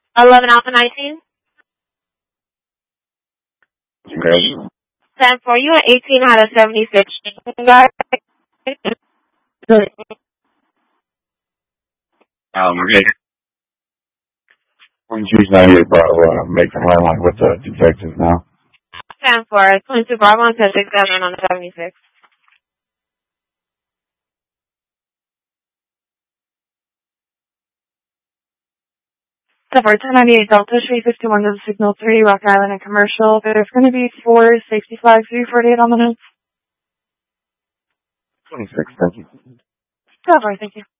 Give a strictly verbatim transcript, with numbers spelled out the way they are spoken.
eleven Alpha nineteen. Okay. ten four, you at eighteen out of seventy-six. Um, okay. One choose ninety-eight Bravo, uh, make the line with the detectives now. ten four, twenty-two Bravo and ten six seven on the seventy-six. Cover ten ninety-eight Delta, three fifty-one to the Signal three, Rock Island and Commercial. There's going to be four sixty-five, three forty-eight on the notes. twenty-six, thank you. Cover, thank you.